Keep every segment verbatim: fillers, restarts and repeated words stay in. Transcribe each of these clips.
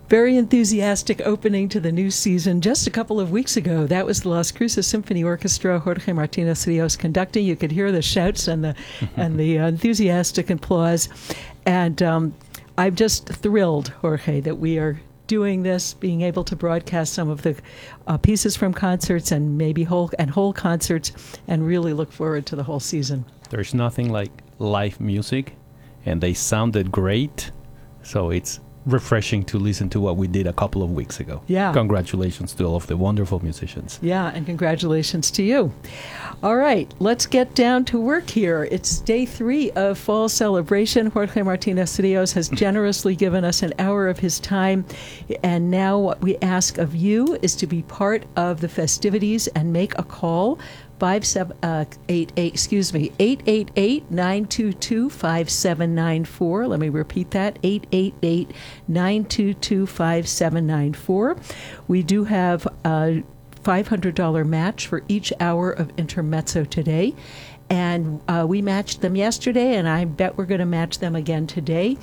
very enthusiastic opening to the new season just a couple of weeks ago. That was the Las Cruces Symphony Orchestra, Jorge Martinez Rios conducting. You could hear the shouts and the and the enthusiastic applause. And um, I'm just thrilled, Jorge, that we are doing this, being able to broadcast some of the uh, pieces from concerts and maybe whole and whole concerts, and really look forward to the whole season. There's nothing like live music, and they sounded great, so it's refreshing to listen to what we did a couple of weeks ago. Yeah. Congratulations to all of the wonderful musicians. Yeah, and congratulations to you. All right, let's get down to work here. It's day three of Fall Celebration. Jorge Martinez Rios has generously given us an hour of his time, and now what we ask of you is to be part of the festivities and make a call. Five seven uh, eight eight. Excuse me. Eight eight eight nine two two five seven nine four. Let me repeat that. Eight eight eight nine two two five seven nine four. We do have a five hundred dollar match for each hour of Intermezzo today, and uh, we matched them yesterday, and I bet we're going to match them again today.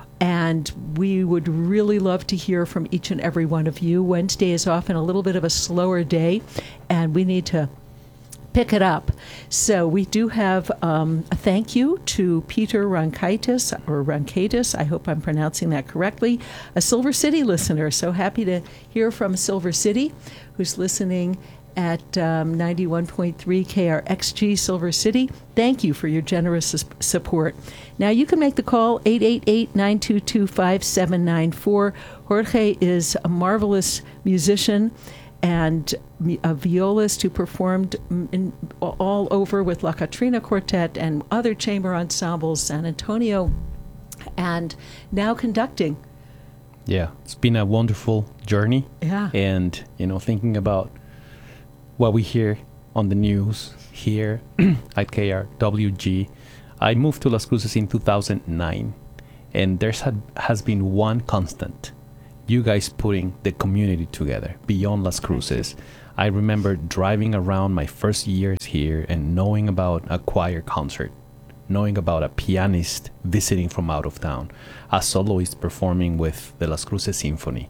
And we would really love to hear from each and every one of you. Wednesday is often a little bit of a slower day, and we need to pick it up. So we do have um, a thank you to Peter Ronkaitis, or Ronkaitis, I hope I'm pronouncing that correctly, a Silver City listener. So happy to hear from Silver City, who's listening at um, ninety-one point three K R X G Silver City. Thank you for your generous su- support. Now you can make the call, eight eight eight nine two two five seven nine four. Jorge is a marvelous musician and a violist who performed in, all over with La Catrina Quartet and other chamber ensembles, San Antonio, and now conducting. Yeah, it's been a wonderful journey. Yeah. And, you know, thinking about what we hear on the news here at K R W G, I moved to Las Cruces in two thousand nine, and there's had, has been one constant. You guys putting the community together beyond Las Cruces. I remember driving around my first years here and knowing about a choir concert, knowing about a pianist visiting from out of town, a soloist performing with the Las Cruces Symphony.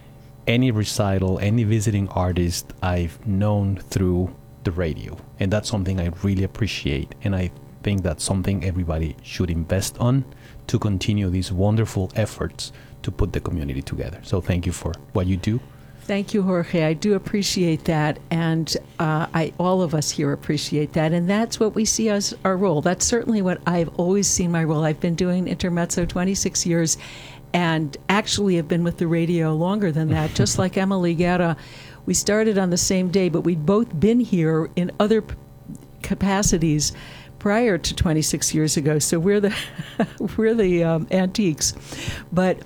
Any recital, any visiting artist I've known through the radio. And that's something I really appreciate. And I think that's something everybody should invest on to continue these wonderful efforts to put the community together. So thank you for what you do. Thank you, Jorge. I do appreciate that, and uh, I all of us here appreciate that, and that's what we see as our role. That's certainly what I've always seen my role. I've been doing Intermezzo twenty-six years, and actually have been with the radio longer than that, just like Emily Guerra. We started on the same day, but we'd both been here in other p- capacities prior to twenty-six years ago. So we're the we're the um, antiques, but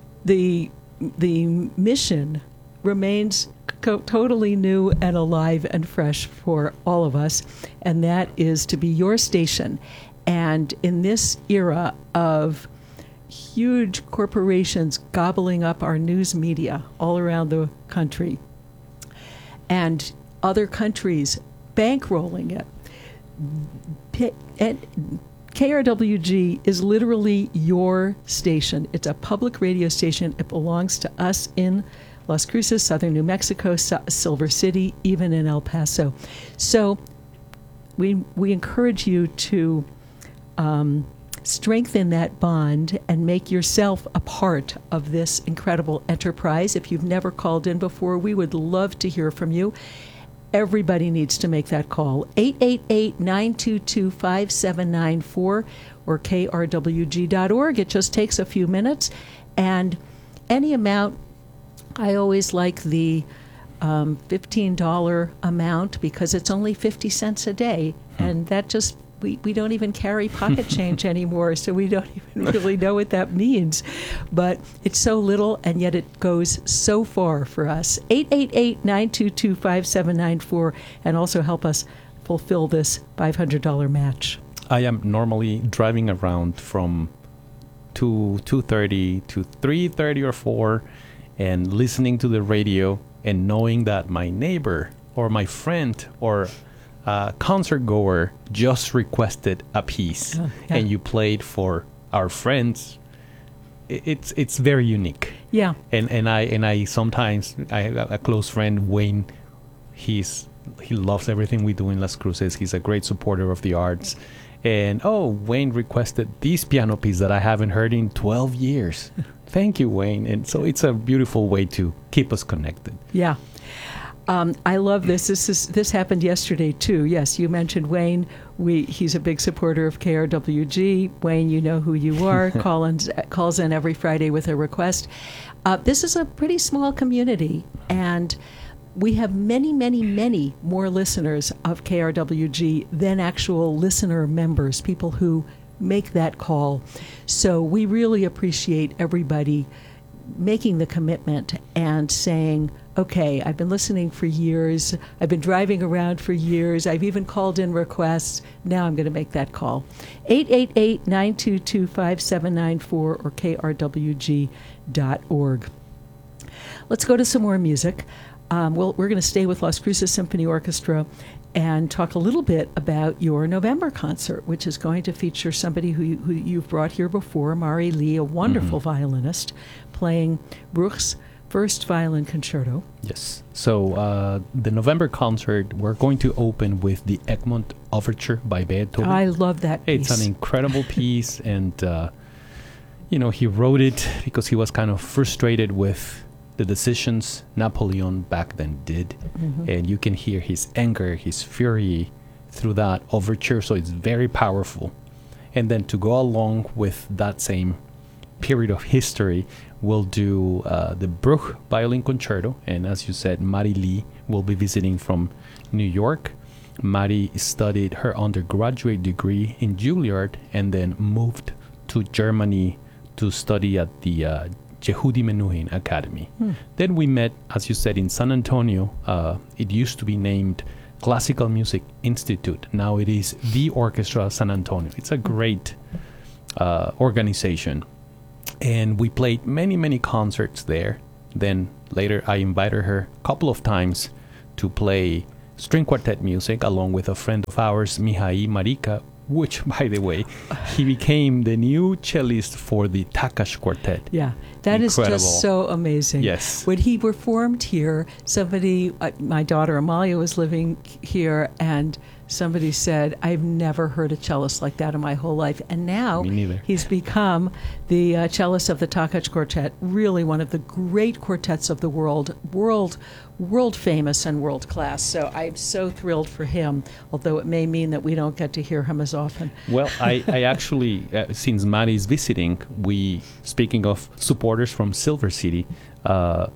the the mission remains co- totally new and alive and fresh for all of us, and that is to be your station. And in this era of huge corporations gobbling up our news media all around the country, and other countries bankrolling it, K R W G is literally your station. It's a public radio station. It belongs to us in Las Cruces, southern New Mexico, Silver City, even in El Paso. So we we encourage you to um, strengthen that bond and make yourself a part of this incredible enterprise. If you've never called in before, we would love to hear from you. Everybody needs to make that call. eight eight eight nine two two five seven nine four or K R W G dot org. It just takes a few minutes. And any amount, I always like the um, fifteen dollars amount because it's only fifty cents a day. Hmm. And that just, we, we don't even carry pocket change anymore, so we don't even really know what that means. But it's so little, and yet it goes so far for us. eight eight eight nine two two five seven nine four, and also help us fulfill this five hundred dollars match. I am normally driving around from two two thirty to three thirty or four, and listening to the radio and knowing that my neighbor or my friend or uh, concert goer just requested a piece, oh, yeah. and you played for our friends, i- it's it's very unique. Yeah. And and I and I sometimes I have a close friend, Wayne. He's he loves everything we do in Las Cruces. He's a great supporter of the arts. And oh, Wayne requested this piano piece that I haven't heard in twelve years. Thank you, Wayne. And so it's a beautiful way to keep us connected. Yeah. Um, I love this. This is this happened yesterday too. Yes, you mentioned Wayne. We he's a big supporter of K R W G. Wayne, you know who you are. Collins calls in every Friday with a request. Uh, this is a pretty small community, and we have many, many, many more listeners of K R W G than actual listener members, people who make that call. So we really appreciate everybody making the commitment and saying, okay, I've been listening for years. I've been driving around for years. I've even called in requests. Now I'm going to make that call. eight eight eight, nine two two, five seven nine four or k r w g dot org. Let's go to some more music. Um, well, we're going to stay with Las Cruces Symphony Orchestra and talk a little bit about your November concert, which is going to feature somebody who, you, who you've brought here before, Mari Lee, a wonderful mm-hmm. violinist, playing Bruch's First Violin Concerto. Yes. So uh, the November concert, we're going to open with the Egmont Overture by Beethoven. I love that piece. It's an incredible piece, and uh, you know, he wrote it because he was kind of frustrated with the decisions Napoleon back then did, mm-hmm. and you can hear his anger, his fury through that overture. So it's very powerful. And then to go along with that same period of history, we'll do uh, the Bruch Violin Concerto. And as you said, Mari Lee will be visiting from New York. Mari studied her undergraduate degree in Juilliard and then moved to Germany to study at the uh, Yehudi Menuhin Academy. Hmm. Then we met, as you said, in San Antonio. Uh, it used to be named Classical Music Institute. Now it is the Orchestra San Antonio. It's a great uh, organization. And we played many, many concerts there. Then later I invited her a couple of times to play string quartet music along with a friend of ours, Mihai Marika, which, by the way, he became the new cellist for the Takacs Quartet. Yeah, that Incredible. Is just so amazing. Yes. When he performed here, somebody, uh, my daughter Amalia was living here, and somebody said, I've never heard a cellist like that in my whole life. And now Me neither. He's become the uh, cellist of the Takacs Quartet, really one of the great quartets of the world, world, world famous and world class. So I'm so thrilled for him, although it may mean that we don't get to hear him as often. Well, I, I actually, uh, since Mari is visiting, we, speaking of supporters from Silver City, uh,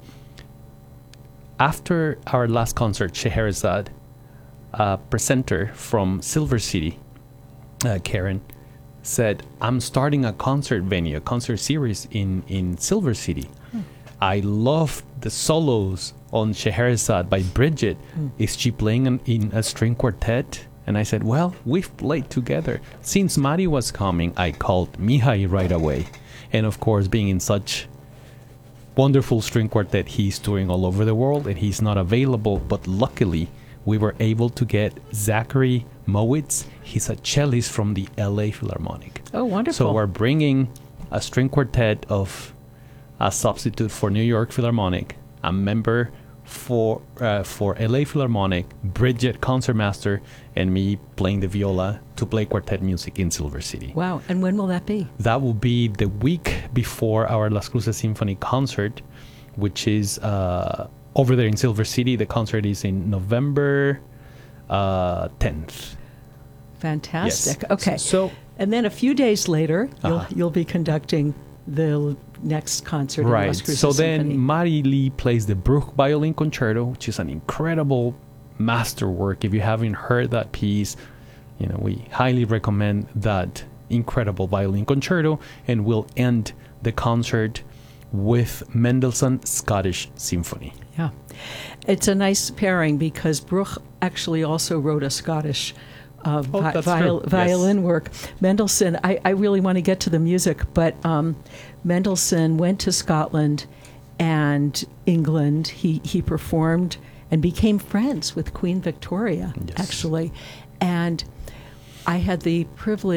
after our last concert, Scheherazade, a presenter from Silver City, uh, Karen, said, I'm starting a concert venue, a concert series in, in Silver City. Hmm. I love the solos on Scheherazade by Bridget. Hmm. Is she playing an, in a string quartet? And I said, well, we've played together. Since Mari was coming, I called Mihai right away. And of course, being in such wonderful string quartet, he's touring all over the world and he's not available, but luckily, we were able to get Zachary Mowitz. He's a cellist from the L A Philharmonic. Oh, wonderful. So we're bringing a string quartet of a substitute for New York Philharmonic, a member for uh, for L A Philharmonic, Bridget concertmaster, and me playing the viola to play quartet music in Silver City. Wow. And when will that be? That will be the week before our Las Cruces Symphony concert, which is... Uh, over there in Silver City. The concert is in November uh, tenth. Fantastic. Yes. Okay. So, and then a few days later, you'll, uh-huh. you'll be conducting the next concert. Right. In Las Cruces so Symphony. then Mari Lee plays the Bruch Violin Concerto, which is an incredible masterwork. If you haven't heard that piece, you know, we highly recommend that incredible violin concerto, and we'll end the concert with Mendelssohn's Scottish Symphony. Yeah. It's a nice pairing because Bruch actually also wrote a Scottish uh, oh, vi- that's viol- true. violin yes. work. Mendelssohn, I, I really want to get to the music, but um, Mendelssohn went to Scotland and England. He, he performed and became friends with Queen Victoria, yes. actually. And I had the privilege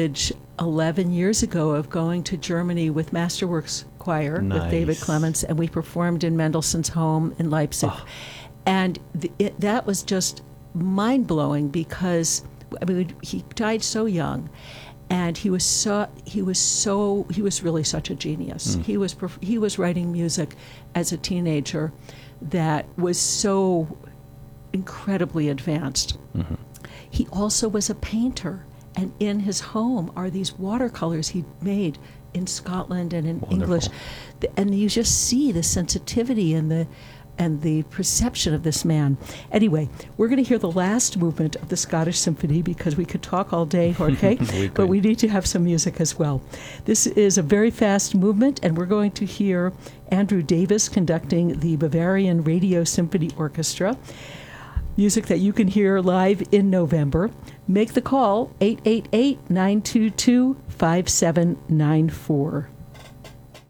eleven years ago of going to Germany with Masterworks Choir with David Nice. Clements, and we performed in Mendelssohn's home in Leipzig. Oh. And the, it, that was just mind-blowing because, I mean, he died so young. And he was so he was so he was really such a genius. Mm. He was perf- he was writing music as a teenager that was so incredibly advanced. Mm-hmm. He also was a painter, and in his home are these watercolors he made in Scotland and in Wonderful. English, The- and you just see the sensitivity and the and the perception of this man. Anyway, we're going to hear the last movement of the Scottish Symphony because we could talk all day, Jorge, We but could. we need to have some music as well. This is a very fast movement, and we're going to hear Andrew Davis conducting the Bavarian Radio Symphony Orchestra. Music that you can hear live in November. Make the call, eight eight eight, nine two two, five seven nine four.